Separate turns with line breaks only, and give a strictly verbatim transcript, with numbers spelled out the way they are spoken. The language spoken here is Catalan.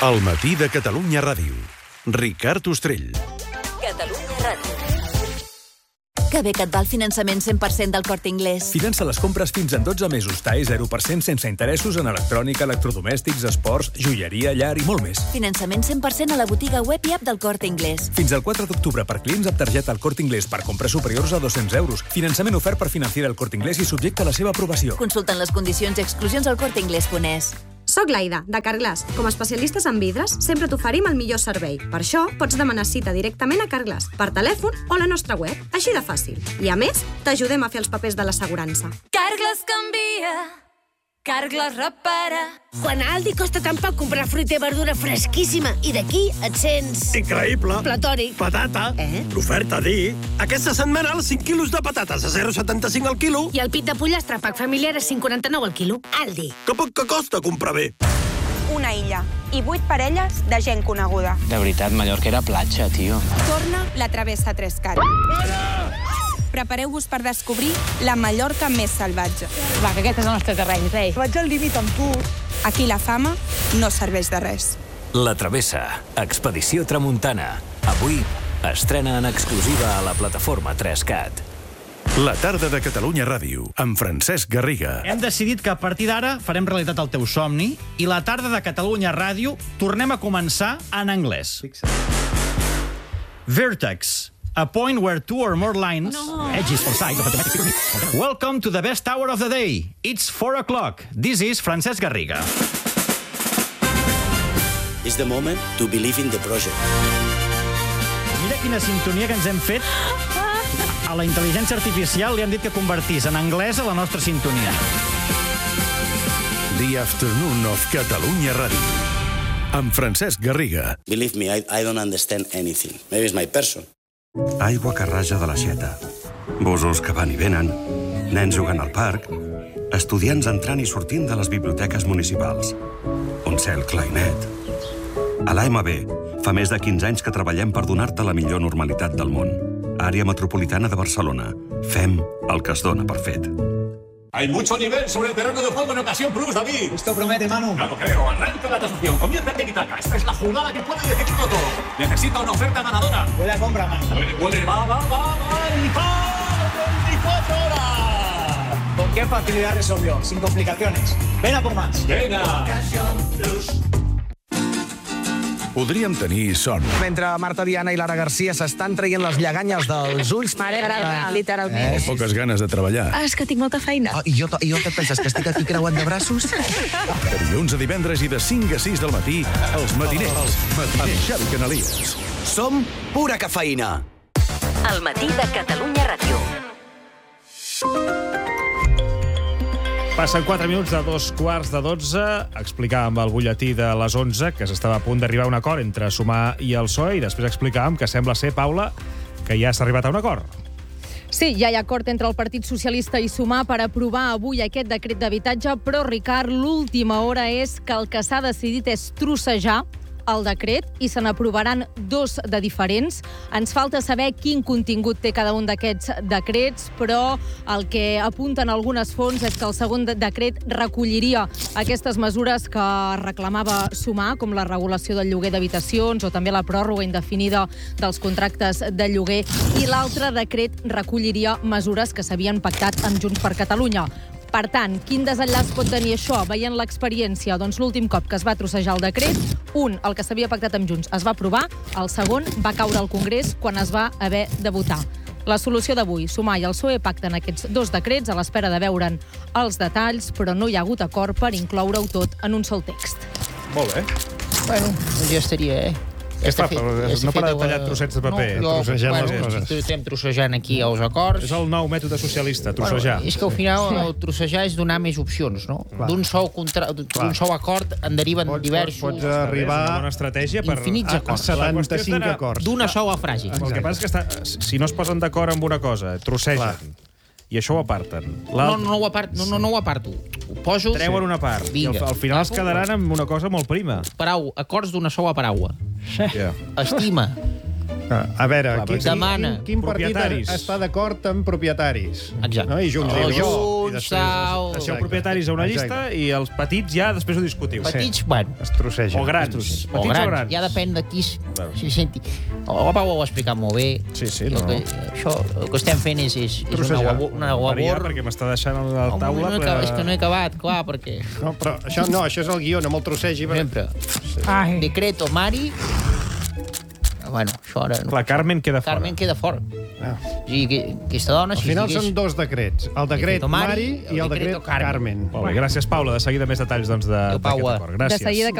El matí de Catalunya Ràdio. Ricard Ostrell.
Catalunya Ràdio. Que bé que et va el finançament cent per cent del Corte Inglés.
Finança les compres fins en dotze mesos. T A E zero per cent sense interessos en electrònica, electrodomèstics, esports, joieria, llar i molt més.
Finançament cent per cent a la botiga web i app del Corte Inglés.
Fins al quatre d'octubre per clients amb targeta al Corte Inglés per compres superiors a dos-cents euros. Finançament ofert per Financiera el Corte Inglés i subjecte a la seva aprovació.
Consulten les condicions i exclusions al corte inglés punt es.
Soc l'Aida, de Carglass. Com a especialistes en vidres, sempre t'oferim el millor servei. Per això, pots demanar cita directament a Carglass, per telèfon o a la nostra web. Així de fàcil. I a més, t'ajudem a fer els papers de l'assegurança.
Carglass canvia, Carglass repara.
Quan a Aldi costa tan poc comprar fruita i verdura fresquíssima i d'aquí et sents...
Increïble!
Platòric.
Patata.
Eh?
L'oferta dir. Aquesta setmana els cinc quilos de patates a zero coma setanta-cinc al quilo.
I el pit de pollastre pack familiar a cinc coma quaranta-nou al quilo. Aldi.
Que poc que costa comprar bé.
Una illa i vuit parelles de gent coneguda.
De veritat, Mallorca era platja, tio.
Torna la Travessa Trescat. Prepareu-vos per descobrir la Mallorca més salvatge.
Va, que aquest és el nostre terreny, rei.
Vaig al límit amb tu. Aquí la fama no serveix de res.
La Travessa, Expedició Tramuntana. Avui estrena en exclusiva a la plataforma Trescat.
La tarda de Catalunya Ràdio, amb Francesc Garriga.
Hem decidit que a partir d'ara farem realitat el teu somni i la tarda de Catalunya Ràdio tornem a començar en anglès. Vertex. A point where two or more lines, no. edges or sides of a geometric figure. Welcome to the best hour of the day. It's four o'clock. This is Francesc Garriga.
It's the moment to believe in the project.
Mira quina sintonia que ens hem fet. A la intel·ligència artificial li han dit que convertís en anglès a la nostra sintonia.
The Afternoon of Catalunya Ràdio. Amb Francesc Garriga.
Believe me, I, I don't understand anything. Maybe it's my person.
Aigua que raja de l'aixeta, busos que van i venen, nens jugant al parc, estudiants entrant i sortint de les biblioteques municipals, un cel clar i net. A l'A M B fa més de quinze anys que treballem per donar-te la millor normalitat del món. Àrea metropolitana de Barcelona. Fem el que es dona per fet.
Hay mucho nivel sobre el terreno de juego en Ocasión Plus, David.
Esto promete, Manu.
No lo creo. Arranca la tasación. Comienza el tiki-taka. Esta es la jugada que puede decidirlo todo. Necesita una oferta ganadora.
Puede compra, Manu.
Puede, puede. Va, va, va, va. Y va. veinticuatro horas.
¿Con qué facilidad resolvió? Sin complicaciones. Ven a por más.
Venga.
Ocasión Plus.
Podríem tenir son.
Mentre Marta Diana i Lara Garcia s'estan traient les lleganyes dels ulls...
M'agrada, literalment.
Eh, poques ganes de treballar.
Ah, és que tinc molta feina.
Oh, i, jo, I jo què et penses, que estic aquí creuant de braços?
De dilluns a divendres i de cinc a sis del matí, els matiners. Els matiners. Amb Xavi Canalies.
Som pura cafeïna.
El matí de Catalunya Ràdio.
Passen quatre minuts de dos quarts de dotze. Explicàvem el butlletí de les onze, que s'estava a punt d'arribar a un acord entre Sumar i el P S O E, i després explicàvem que sembla ser, Paula, que ja s'ha arribat a un acord.
Sí, ja hi ha acord entre el Partit Socialista i Sumar per aprovar avui aquest decret d'habitatge, però, Ricard, l'última hora és que el que s'ha decidit és trossejar el decret i se n'aprovaran dos de diferents. Ens falta saber quin contingut té cada un d'aquests decrets, però el que apunten algunes fonts és que el segon decret recolliria aquestes mesures que reclamava Sumar, com la regulació del lloguer d'habitacions o també la pròrroga indefinida dels contractes de lloguer, i l'altre decret recolliria mesures que s'havien pactat amb Junts per Catalunya. Per tant, quin desenllaç pot tenir això? Veient l'experiència, doncs l'últim cop que es va trossejar el decret, un, el que s'havia pactat amb Junts, es va aprovar, el segon va caure al Congrés quan es va haver de votar. La solució d'avui, Sumar i el P S O E pacten aquests dos decrets a l'espera de veure'n els detalls, però no hi ha hagut acord per incloure-ho tot en un sol text.
Molt bé.
Bueno, ja estaria, eh?
Què fa? No para de tallar trossets de paper, trossejant les coses.
Estem trossejant aquí els acords.
És el nou mètode socialista, trossejar.
És que al final el trossejar és donar més opcions, no? D'un sol acord en deriven diversos.
Pots arribar a
infinits acords.
A setanta-cinc acords.
D'una sola frase.
El que passa és que si no es posen d'acord amb una cosa, trossegen. I això ho aparten.
No, no ho aparto. No, no ho aparto. Ho poso...
Treuen una part. I al final es quedaran amb una cosa molt prima.
Parau, acords d'una sola paraula.
Yeah.
Estima.
A veure,
Clar,
quin,
demana.
quin, quin partit
Propietaris.
està d'acord amb propietaris?
Exacte.
No? I Junts.
O
diu jo, i
Junts,
després-
tal.
Deixeu propietaris a una llista i els petits ja després ho discutiu.
Petits, bueno.
Es trossegen.
O grans.
O
Petits o
grans.
grans.
Ja depèn de qui s'hi senti. El Pau ho ha explicat molt bé.
Sí, sí,
I el
no.
que, això, el que estem fent és, és, és una,
Trossejar.
guabo- una
Maria,
guabor.
perquè m'està deixant a la
Home,
taula.
no he acabat, és que no he acabat, clar, perquè...
No, però això no, això és el guió, no me'l trossegi.
Per exemple,
Ai.
Decreto Mari... Bueno, això ara... No.
La Carmen queda fora.
Carmen queda fora.
Ah.
O sigui, que, aquesta dona...
Al
si
final
estigués-
són dos decrets. El decret
Decreto Mari
Mari
i
i
el
el decret
decreto Carmen.
Carmen.
Molt bé, gràcies, Paula. De seguida més detalls doncs, de,
Adéu, Pau.
d'aquest acord. Gràcies.
De seguida